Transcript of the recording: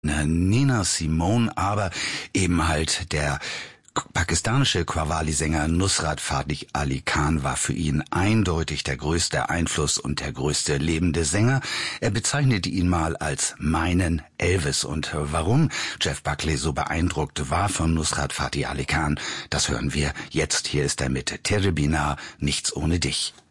Nina Simone, aber eben halt der pakistanische Qawwali-Sänger Nusrat Fateh Ali Khan war für ihn eindeutig der größte Einfluss und der größte lebende Sänger. Er bezeichnete ihn mal als meinen Elvis. Und warum Jeff Buckley so beeindruckt war von Nusrat Fateh Ali Khan, das hören wir jetzt. Hier ist er mit Tere Bina, Nichts ohne dich.